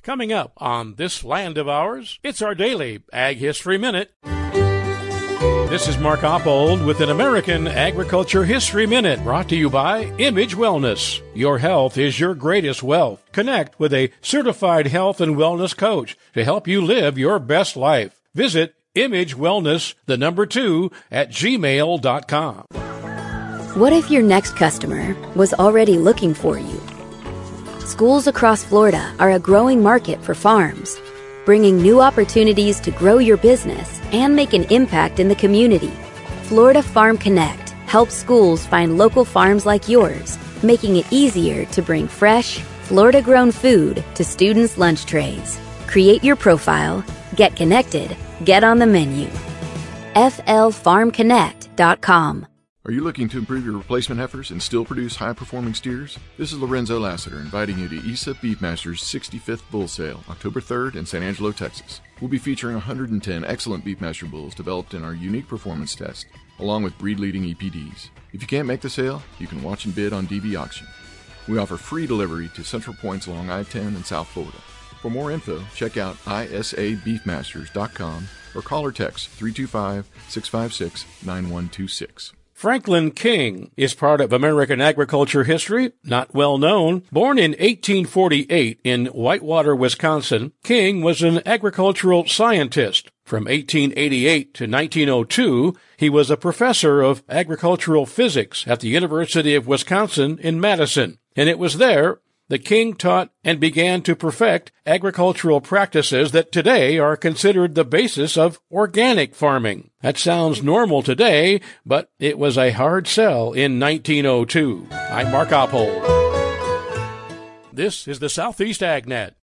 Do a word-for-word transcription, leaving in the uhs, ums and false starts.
Coming up on this land of ours, it's our daily Ag History Minute. This is Mark Oppold with an American Agriculture History Minute, brought to you by Image Wellness. Your health is your greatest wealth. Connect with a certified health and wellness coach to help you live your best life. Visit Image Wellness, the number two, at gmail dot com. What if your next customer was already looking for you? Schools across Florida are a growing market for farms, bringing new opportunities to grow your business and make an impact in the community. Florida Farm Connect helps schools find local farms like yours, making it easier to bring fresh, Florida-grown food to students' lunch trays. Create your profile, get connected, get on the menu. F L farm connect dot com. Are you looking to improve your replacement heifers and still produce high-performing steers? This is Lorenzo Lassiter inviting you to E S A Beefmasters sixty-fifth Bull Sale, October third in San Angelo, Texas. We'll be featuring one hundred ten excellent Beefmaster bulls developed in our unique performance test, along with breed-leading E P Ds. If you can't make the sale, you can watch and bid on D V Auction. We offer free delivery to central points along I ten in South Florida. For more info, check out I S A beefmasters dot com or call or text three two five, six five six, nine one two six. Franklin King is part of American agriculture history, not well known. Born in eighteen forty-eight in Whitewater, Wisconsin, King was an agricultural scientist. From eighteen eighty-eight to nineteen oh two, he was a professor of agricultural physics at the University of Wisconsin in Madison, and it was there that King taught and began to perfect agricultural practices that today are considered the basis of organic farming. That sounds normal today, but it was a hard sell in nineteen oh two. I'm Mark Oppold. This is the Southeast AgNet.